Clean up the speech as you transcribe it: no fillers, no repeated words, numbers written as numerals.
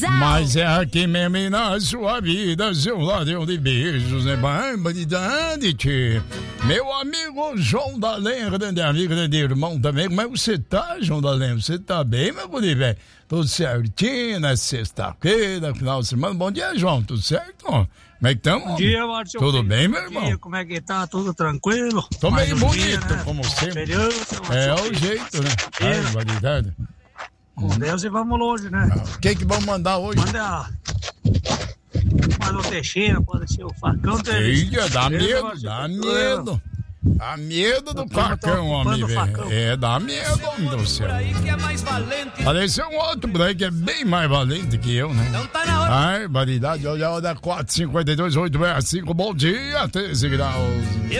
Mas é aqui mesmo e na sua vida, seu ladrão de beijos, né? Barbaridade, tchê. Meu amigo João da Lenha, grande amigo, grande irmão também. Como é que você tá, João da Lenha? Você tá bem, meu guri, velho? Tudo certinho, né? Sexta-feira, final de semana. Bom dia, João. Tudo certo? Como é que estamos? Bom dia, Márcio. Tudo bem, meu irmão? Dia, como é que tá? Tudo tranquilo? Tô meio bonito, dia, né? como sempre. Feriado, É o jeito, né? Barbaridade. Com Deus e vamos longe, né? O que vamos mandar hoje? Manda o Teixeira, pode ser o Facão. Eita, dá medo, dá medo. Dá medo do Facão, homem, velho. É, dá medo, homem do céu. Parece um outro por aí que é bem mais valente que eu, né? Ai, variedade, olha, 4,52, 8,65, bom dia, 13 graus.